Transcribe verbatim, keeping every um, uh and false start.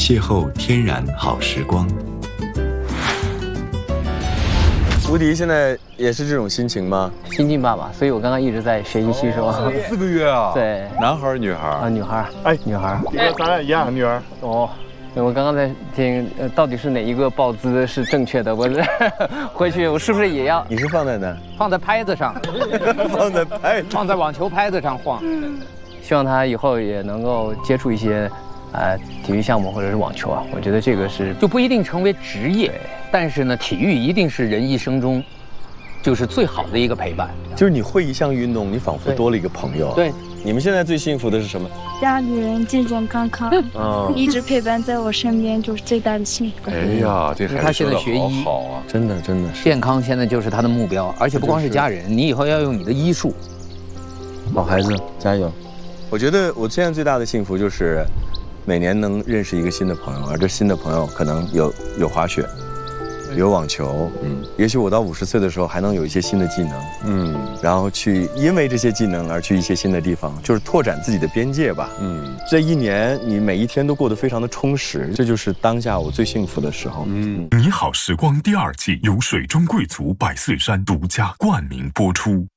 邂逅天然好时光。 吴迪现在也是这种心情吗？ 新晋爸爸，所以我刚刚一直在学习吸收。 哦、四个月啊？ 对， 男孩女孩啊，女孩。 哎， 女孩。 你跟咱俩一样，女儿。 哦。我刚刚在听，呃，到底是哪一个抱姿是正确的？我回去我是不是也要？ 你是放在哪？ 放在拍子上， 放在拍， 放在网球拍子上晃。 希望他以后也能够接触一些，呃，体育项目或者是网球啊。我觉得这个是就不一定成为职业，但是呢，体育一定是人一生中，就是最好的一个陪伴。 就是你会一项运动，你仿佛多了一个朋友。 对。 你们现在最幸福的是什么？ 家里人健健康康，嗯，一直陪伴在我身边，就是最大的幸福。 哎呀，这孩子他现在学医， 好啊， 真的真的是健康，现在就是他的目标，而且不光是家人，你以后要用你的医术。 好孩子，加油！我觉得我现在最大的幸福就是，每年能认识一个新的朋友，而这新的朋友可能有有滑雪。有网球，嗯，也许我到五十岁的时候还能有一些新的技能，嗯，然后去因为这些技能而去一些新的地方，就是拓展自己的边界吧，嗯，这一年你每一天都过得非常的充实，这就是当下我最幸福的时候。 嗯，你好时光第二季由水中贵族百岁山独家冠名播出。